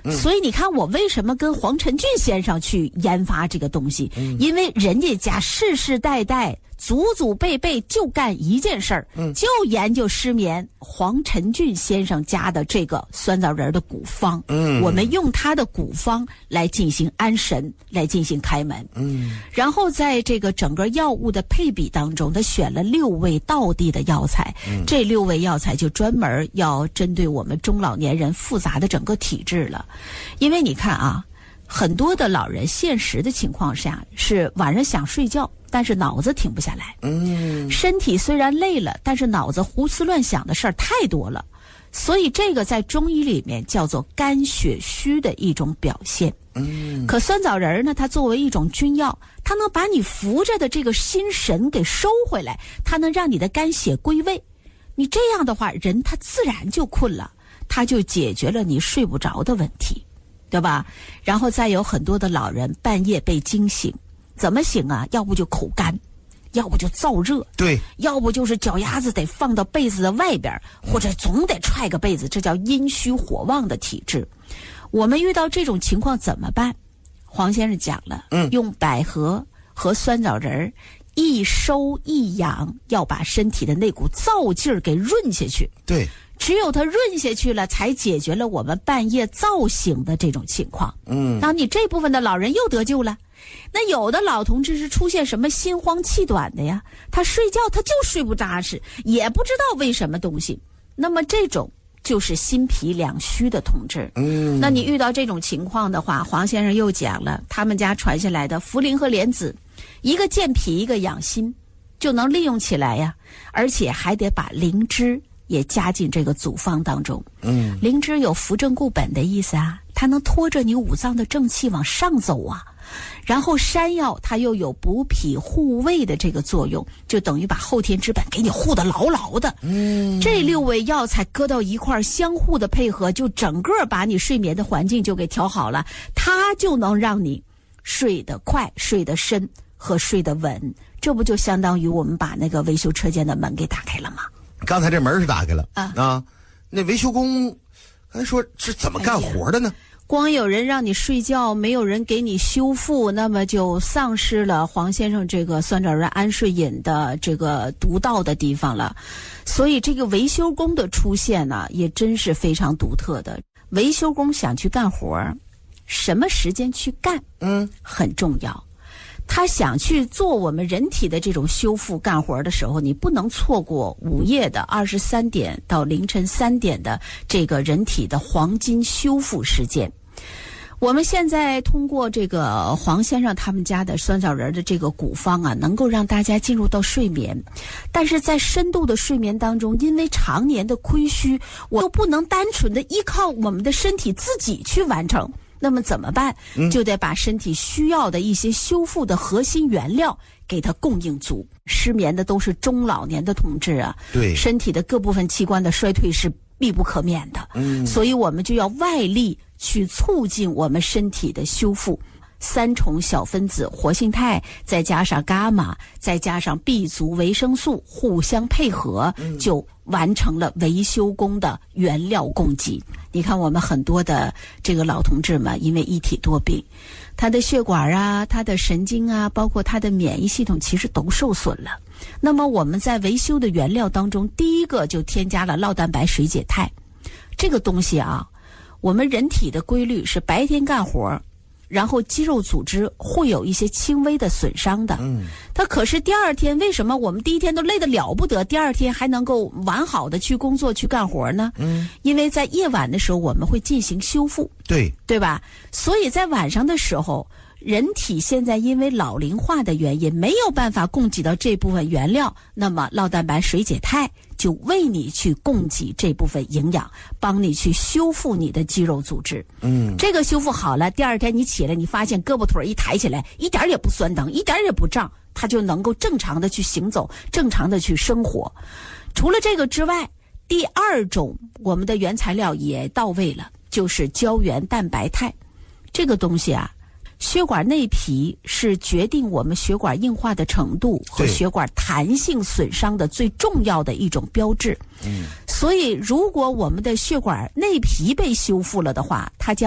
所以你看我为什么跟黄晨俊先生去研发这个东西，因为人家家世世代代祖祖辈辈就干一件事儿，就研究失眠。黄晨俊先生家的这个酸枣仁的古方，我们用他的古方来进行安神，来进行开门。然后在这个整个药物的配比当中，他选了6味道地的药材，这6味药材就专门要针对我们中老年人复杂的整个体质了。因为你看啊，很多的老人现实的情况下是晚上想睡觉，但是脑子停不下来，身体虽然累了，但是脑子胡思乱想的事儿太多了，所以这个在中医里面叫做肝血虚的一种表现。可酸枣仁呢，它作为一种君药，它能把你浮着的这个心神给收回来，它能让你的肝血归位，你这样的话人他自然就困了，它就解决了你睡不着的问题，对吧？然后再有很多的老人半夜被惊醒，怎么醒啊？要不就口干，要不就燥热， 对， 要不就是脚丫子得放到被子的外边，或者总得踹个被子，这叫阴虚火旺的体质。我们遇到这种情况怎么办？黄先生讲了，用百合和酸枣仁一收一养，要把身体的那股燥劲儿给润下去。 对， 只有它润下去了，才解决了我们半夜燥醒的这种情况。然后你这部分的老人又得救了。那有的老同志是出现什么心慌气短的呀，他睡觉他就睡不扎实，也不知道为什么东西，那么这种就是心脾两虚的同志。那你遇到这种情况的话，黄先生又讲了他们家传下来的茯苓和莲子，一个健脾一个养心，就能利用起来呀，而且还得把灵芝也加进这个组方当中。灵芝有扶正固本的意思啊，它能拖着你五脏的正气往上走啊。然后山药它又有补脾护胃的这个作用，就等于把后天之本给你护得牢牢的。这6味药材搁到一块儿，相互的配合，就整个把你睡眠的环境就给调好了，它就能让你睡得快、睡得深和睡得稳。这不就相当于我们把那个维修车间的门给打开了吗？ 刚才这门是打开了啊，那维修工刚才说是怎么干活的呢？ 光有人让你睡觉，没有人给你修复，那么就丧失了黄先生这个酸枣仁安睡饮的这个独到的地方了。所以这个维修工的出现呢，也真是非常独特的。维修工想去干活，什么时间去干很重要。他想去做我们人体的这种修复干活的时候，你不能错过午夜的23点到凌晨3点的这个人体的黄金修复时间。我们现在通过这个黄先生他们家的酸枣仁的这个古方啊，能够让大家进入到睡眠，但是在深度的睡眠当中，因为常年的亏虚，我又不能单纯的依靠我们的身体自己去完成，那么怎么办？就得把身体需要的一些修复的核心原料给它供应足。失眠的都是中老年的同志啊， 对， 身体的各部分器官的衰退是必不可免的。所以我们就要外力去促进我们身体的修复。3重小分子活性肽，再加上伽马，再加上 B 族维生素互相配合，就完成了维修工的原料供给。你看我们很多的这个老同志们，因为一体多病，他的血管啊，他的神经啊，包括他的免疫系统其实都受损了。那么我们在维修的原料当中，第一个就添加了酪蛋白水解肽。这个东西啊，我们人体的规律是白天干活，然后肌肉组织会有一些轻微的损伤的。它可是第二天，为什么我们第一天都累得了不得，第二天还能够完好的去工作去干活呢？因为在夜晚的时候我们会进行修复，对吧？所以在晚上的时候，人体现在因为老龄化的原因没有办法供给到这部分原料，那么酪蛋白水解肽就为你去供给这部分营养，帮你去修复你的肌肉组织。这个修复好了，第二天你起来，你发现胳膊腿一抬起来，一点也不酸疼，一点也不胀，它就能够正常的去行走，正常的去生活。除了这个之外，第二种我们的原材料也到位了，就是胶原蛋白肽。这个东西啊，血管内皮是决定我们血管硬化的程度和血管弹性损伤的最重要的一种标志。所以如果我们的血管内皮被修复了的话，它将